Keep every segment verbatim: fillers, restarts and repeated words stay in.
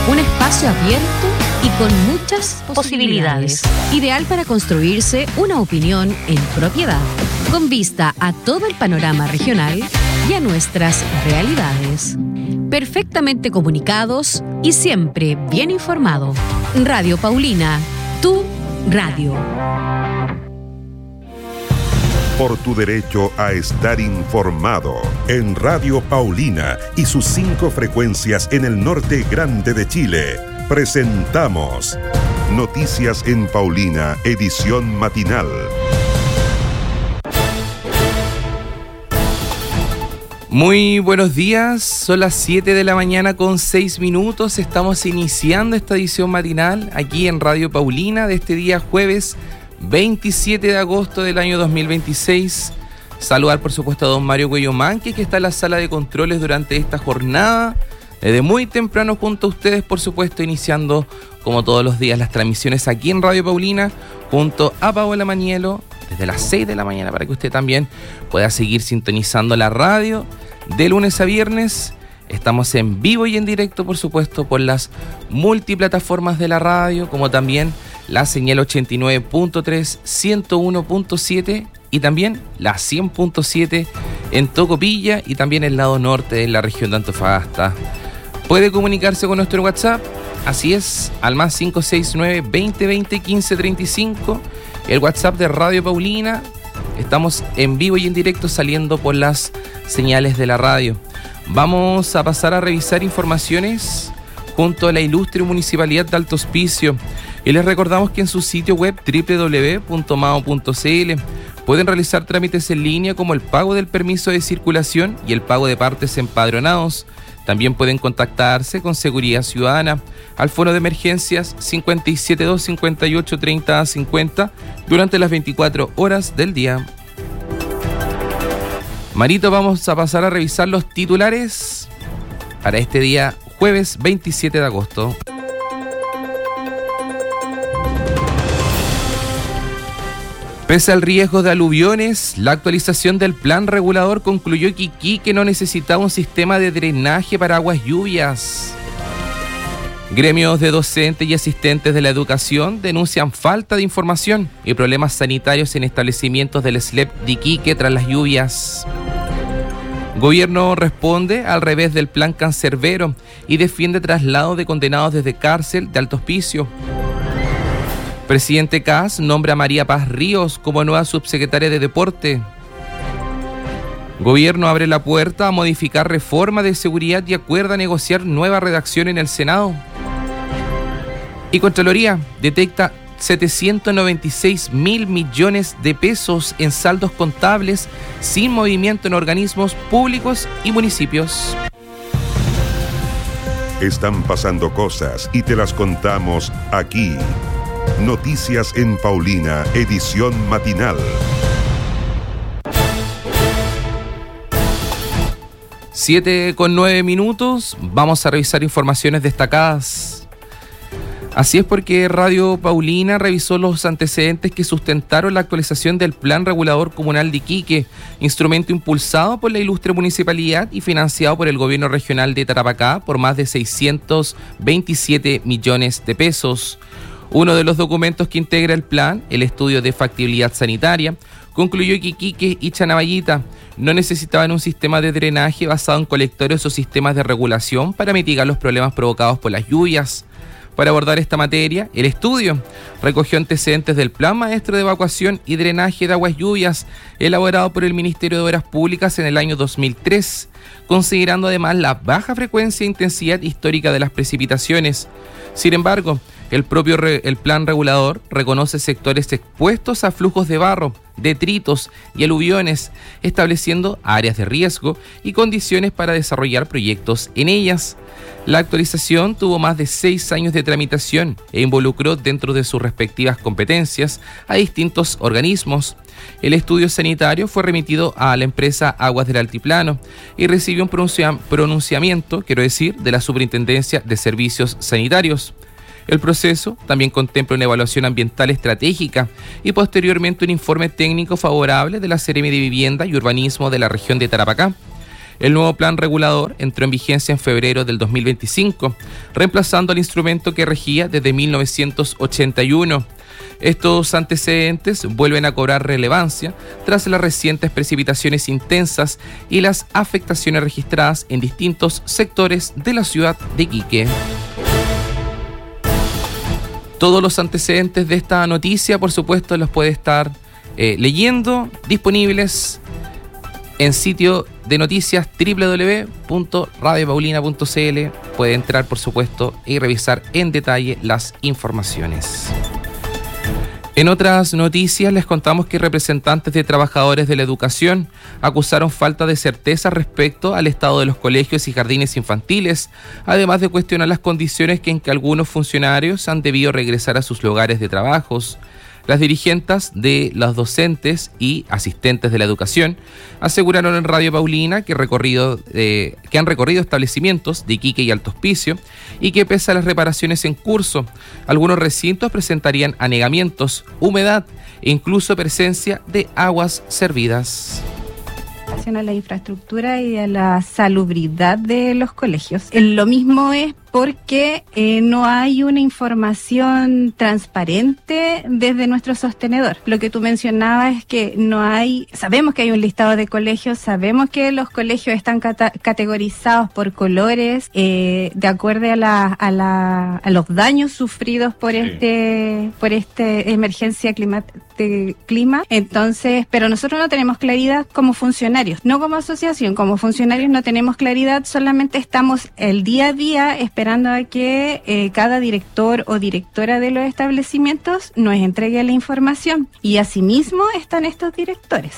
Un espacio abierto y con muchas posibilidades. Ideal para construirse una opinión en propiedad, con vista a todo el panorama regional y a nuestras realidades. Perfectamente comunicados y siempre bien informado. Radio Paulina, tu radio. Por tu derecho a estar informado. En Radio Paulina y sus cinco frecuencias en el norte grande de Chile, presentamos Noticias en Paulina, edición matinal. Muy buenos días, son las siete de la mañana con seis minutos. Estamos iniciando esta edición matinal aquí en Radio Paulina de este día jueves veintisiete de agosto del año dos mil veintiséis. Saludar por supuesto a don Mario Cuello Manque, que está en la sala de controles durante esta jornada, desde muy temprano junto a ustedes, por supuesto, iniciando como todos los días las transmisiones aquí en Radio Paulina, junto a Paola Manielo, desde las seis de la mañana, para que usted también pueda seguir sintonizando la radio de lunes a viernes. Estamos en vivo y en directo, por supuesto, por las multiplataformas de la radio, como también la señal ochenta y nueve punto tres, ciento uno punto siete y también la cien punto siete en Tocopilla y también el lado norte de la región de Antofagasta. Puede comunicarse con nuestro WhatsApp, así es, al más cinco seis nueve, veinte veinte, quince treinta y cinco, el WhatsApp de Radio Paulina. Estamos en vivo y en directo saliendo por las señales de la radio. Vamos a pasar a revisar informaciones junto a la ilustre Municipalidad de Alto Hospicio. Y les recordamos que en su sitio web doble u doble u doble u punto mao punto ce ele pueden realizar trámites en línea como el pago del permiso de circulación y el pago de partes empadronados. También pueden contactarse con Seguridad Ciudadana al fono de emergencias cinco siete dos, cinco ocho, treinta, cincuenta durante las veinticuatro horas del día. Marito, vamos a pasar a revisar los titulares para este día jueves veintisiete de agosto. Pese al riesgo de aluviones, la actualización del plan regulador concluyó que Iquique no necesitaba un sistema de drenaje para aguas lluvias. Gremios de docentes y asistentes de la educación denuncian falta de información y problemas sanitarios en establecimientos del S L E P de Iquique tras las lluvias. Gobierno responde al revés del plan Cancerbero y defiende traslado de condenados desde cárcel de Alto Hospicio. Presidente C A S nombra a María Paz Ríos como nueva subsecretaria de Deporte. Gobierno abre la puerta a modificar reforma de seguridad y acuerda negociar nueva redacción en el Senado. Y Contraloría detecta setecientos noventa y seis mil millones de pesos en saldos contables sin movimiento en organismos públicos y municipios. Están pasando cosas y te las contamos aquí. Noticias en Paulina, edición matinal. siete con nueve minutos, vamos a revisar informaciones destacadas. Así es, porque Radio Paulina revisó los antecedentes que sustentaron la actualización del Plan Regulador Comunal de Iquique, instrumento impulsado por la ilustre municipalidad y financiado por el gobierno regional de Tarapacá por más de seiscientos veintisiete millones de pesos. Uno de los documentos que integra el plan, el estudio de factibilidad sanitaria, concluyó que Iquique y Chanaballita no necesitaban un sistema de drenaje basado en colectores o sistemas de regulación para mitigar los problemas provocados por las lluvias. Para abordar esta materia, el estudio recogió antecedentes del Plan Maestro de Evacuación y Drenaje de Aguas Lluvias, elaborado por el Ministerio de Obras Públicas en el año dos mil tres, considerando además la baja frecuencia e intensidad histórica de las precipitaciones. Sin embargo, el propio re, el plan regulador reconoce sectores expuestos a flujos de barro, detritos y aluviones, estableciendo áreas de riesgo y condiciones para desarrollar proyectos en ellas. La actualización tuvo más de seis años de tramitación e involucró dentro de sus respectivas competencias a distintos organismos. El estudio sanitario fue remitido a la empresa Aguas del Altiplano y recibió un pronuncia- pronunciamiento, quiero decir, de la Superintendencia de Servicios Sanitarios. El proceso también contempla una evaluación ambiental estratégica y posteriormente un informe técnico favorable de la Seremi de Vivienda y Urbanismo de la región de Tarapacá. El nuevo plan regulador entró en vigencia en febrero del dos mil veinticinco, reemplazando al instrumento que regía desde mil novecientos ochenta y uno. Estos antecedentes vuelven a cobrar relevancia tras las recientes precipitaciones intensas y las afectaciones registradas en distintos sectores de la ciudad de Iquique. Todos los antecedentes de esta noticia, por supuesto, los puede estar eh, leyendo, disponibles en sitio de noticias doble u doble u doble u punto radio paulina punto c l. Puede entrar, por supuesto, y revisar en detalle las informaciones. En otras noticias les contamos que representantes de trabajadores de la educación acusaron falta de certeza respecto al estado de los colegios y jardines infantiles, además de cuestionar las condiciones en que algunos funcionarios han debido regresar a sus lugares de trabajos. Las dirigentes de los docentes y asistentes de la educación aseguraron en Radio Paulina que, recorrido, eh, que han recorrido establecimientos de Iquique y Alto Hospicio y que pese a las reparaciones en curso, algunos recintos presentarían anegamientos, humedad e incluso presencia de aguas servidas. A la infraestructura y a la salubridad de los colegios. Lo mismo es porque eh, no hay una información transparente desde nuestro sostenedor. Lo que tú mencionabas es que no hay, sabemos que hay un listado de colegios, sabemos que los colegios están cata- categorizados por colores, eh, de acuerdo a la, a la, a los daños sufridos por sí. este, por este emergencia clima, de clima. Entonces, pero nosotros no tenemos claridad como funcionarios, no como asociación, como funcionarios no tenemos claridad, solamente estamos el día a día esperando esperando a que eh, cada director o directora de los establecimientos nos entregue la información y asimismo están estos directores.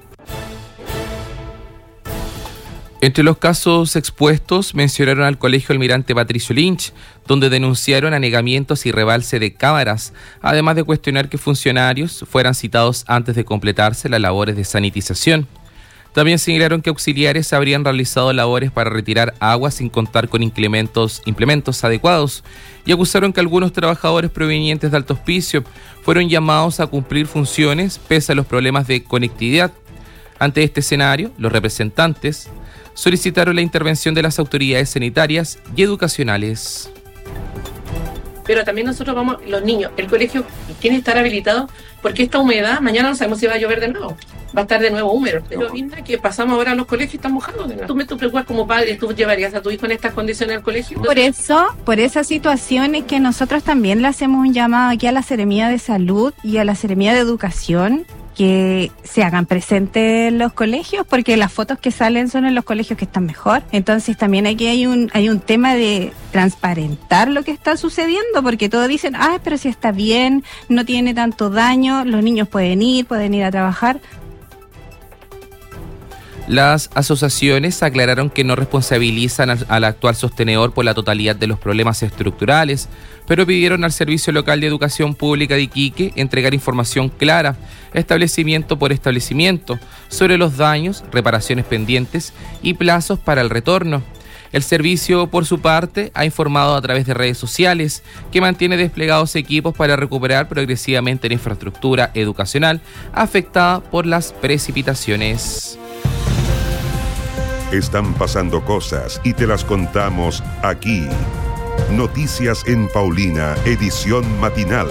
Entre los casos expuestos mencionaron al Colegio Almirante Patricio Lynch, donde denunciaron anegamientos y rebalse de cámaras, además de cuestionar que funcionarios fueran citados antes de completarse las labores de sanitización. También señalaron que auxiliares habrían realizado labores para retirar agua sin contar con implementos, implementos adecuados y acusaron que algunos trabajadores provenientes de Alto Hospicio fueron llamados a cumplir funciones pese a los problemas de conectividad. Ante este escenario, los representantes solicitaron la intervención de las autoridades sanitarias y educacionales. Pero también nosotros vamos, los niños, el colegio tiene que estar habilitado porque esta humedad, mañana no sabemos si va a llover de nuevo. Va a estar de nuevo húmedo. Pero linda que pasamos ahora a los colegios y están mojados de nuevo. Tú me te preocupas como padre, ¿tú llevarías a tu hijo en estas condiciones al colegio? Por eso, por esa situación es que nosotros también le hacemos un llamado aquí a la Seremía de Salud y a la Seremía de Educación que se hagan presentes en los colegios, porque las fotos que salen son en los colegios que están mejor. Entonces también aquí hay un hay un tema de transparentar lo que está sucediendo, porque todos dicen, ah, pero si está bien, no tiene tanto daño, los niños pueden ir, pueden ir a trabajar. Las asociaciones aclararon que no responsabilizan al, al actual sostenedor por la totalidad de los problemas estructurales, pero pidieron al Servicio Local de Educación Pública de Iquique entregar información clara, establecimiento por establecimiento, sobre los daños, reparaciones pendientes y plazos para el retorno. El servicio, por su parte, ha informado a través de redes sociales que mantiene desplegados equipos para recuperar progresivamente la infraestructura educacional afectada por las precipitaciones. Están pasando cosas y te las contamos aquí. Noticias en Paulina, edición matinal.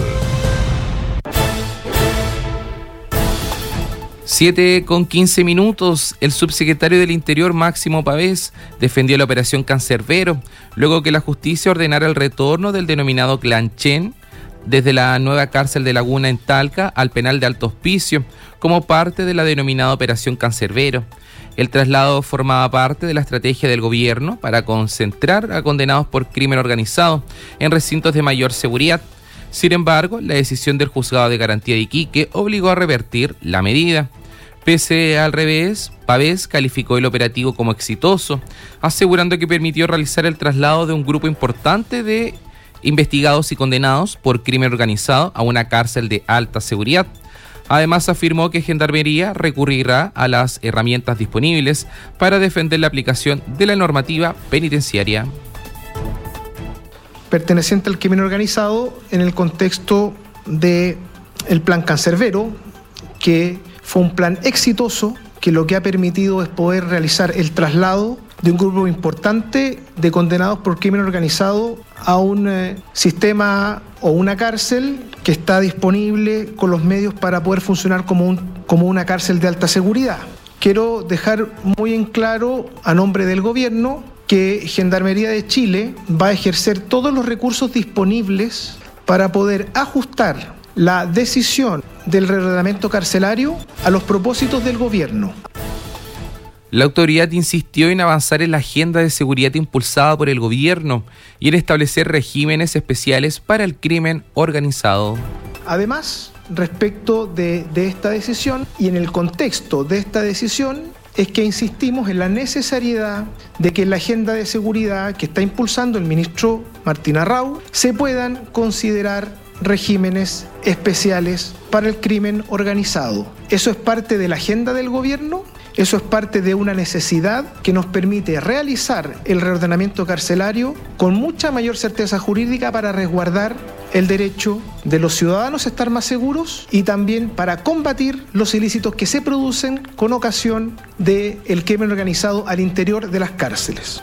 siete con quince minutos. El subsecretario del Interior, Máximo Pavés, defendió la operación Cancerbero, luego que la justicia ordenara el retorno del denominado Clan Chen desde la nueva cárcel de Laguna en Talca al penal de Alto Hospicio, como parte de la denominada operación Cancerbero. El traslado formaba parte de la estrategia del gobierno para concentrar a condenados por crimen organizado en recintos de mayor seguridad. Sin embargo, la decisión del Juzgado de Garantía de Iquique obligó a revertir la medida. Pese al revés, Pavés calificó el operativo como exitoso, asegurando que permitió realizar el traslado de un grupo importante de investigados y condenados por crimen organizado a una cárcel de alta seguridad. Además, afirmó que Gendarmería recurrirá a las herramientas disponibles para defender la aplicación de la normativa penitenciaria. Perteneciente al crimen organizado en el contexto del plan Cancerbero, que fue un plan exitoso que lo que ha permitido es poder realizar el traslado de un grupo importante de condenados por crimen organizado a un eh, sistema o una cárcel que está disponible con los medios para poder funcionar como, un, como una cárcel de alta seguridad. Quiero dejar muy en claro, a nombre del gobierno, que Gendarmería de Chile va a ejercer todos los recursos disponibles para poder ajustar la decisión del reordenamiento carcelario a los propósitos del gobierno. La autoridad insistió en avanzar en la agenda de seguridad impulsada por el gobierno y en establecer regímenes especiales para el crimen organizado. Además, respecto de, de esta decisión y en el contexto de esta decisión, es que insistimos en la necesariedad de que en la agenda de seguridad que está impulsando el ministro Martín Arrau se puedan considerar regímenes especiales para el crimen organizado. Eso es parte de la agenda del gobierno. Eso es parte de una necesidad que nos permite realizar el reordenamiento carcelario con mucha mayor certeza jurídica para resguardar el derecho de los ciudadanos a estar más seguros y también para combatir los ilícitos que se producen con ocasión del crimen organizado al interior de las cárceles.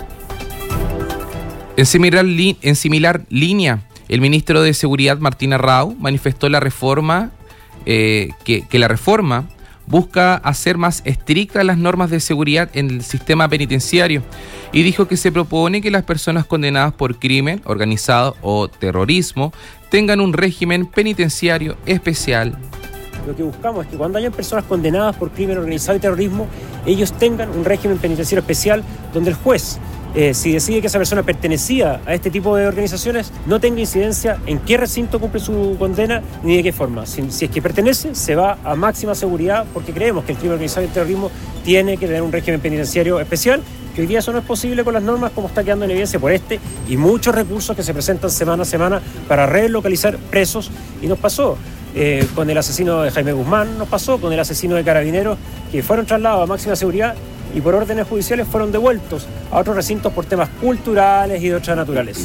En similar, li- en similar línea, el ministro de Seguridad Martín Arrau manifestó la reforma eh, que, que la reforma busca hacer más estrictas las normas de seguridad en el sistema penitenciario y dijo que se propone que las personas condenadas por crimen organizado o terrorismo tengan un régimen penitenciario especial. Lo que buscamos es que cuando hayan personas condenadas por crimen organizado y terrorismo, ellos tengan un régimen penitenciario especial donde el juez, eh, si decide que esa persona pertenecía a este tipo de organizaciones, no tenga incidencia en qué recinto cumple su condena ni de qué forma. Si, si es que pertenece, se va a máxima seguridad porque creemos que el crimen organizado y el terrorismo tiene que tener un régimen penitenciario especial, que hoy día eso no es posible con las normas como está quedando en evidencia por este y muchos recursos que se presentan semana a semana para relocalizar presos. Y nos pasó eh, con el asesino de Jaime Guzmán, nos pasó con el asesino de Carabineros, que fueron trasladados a máxima seguridad y por órdenes judiciales fueron devueltos a otros recintos por temas culturales y de otra naturaleza.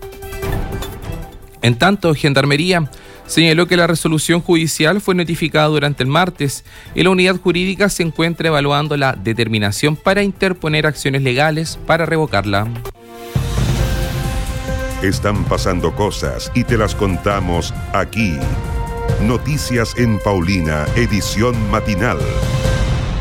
En tanto, Gendarmería señaló que la resolución judicial fue notificada durante el martes y la unidad jurídica se encuentra evaluando la determinación para interponer acciones legales para revocarla. Están pasando cosas y te las contamos aquí. Noticias en Paulina, edición matinal.